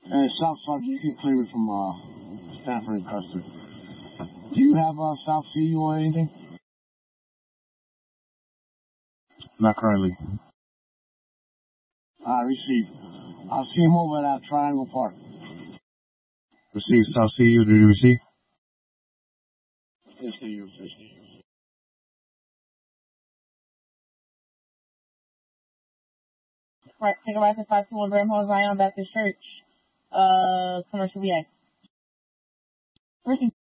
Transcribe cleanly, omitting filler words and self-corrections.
South Sergeant Cleaver from Stanford and Custer. Do you have South CU or anything? Not currently. Receive. I'll see him over at Triangle Park. Receive. South CU. Did you receive? Yes, CU. Right, take a right to 521 Bramhall Zion Baptist Church, Commercial VA.